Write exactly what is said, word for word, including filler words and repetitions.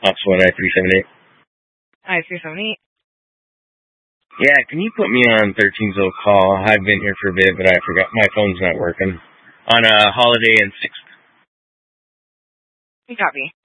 Oxford I three seven eight. I three seven eight. Yeah, can you put me on thirteen's old call? I've been here for a bit, but I forgot my phone's not working. On a holiday and sixth. You copy.